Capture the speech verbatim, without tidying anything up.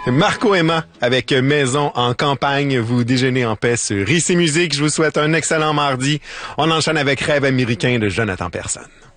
Marco Emma avec Maison en campagne. Vous déjeunez en paix sur Ici Musique. Je vous souhaite un excellent mardi. On enchaîne avec Rêve américain de Jonathan Persson.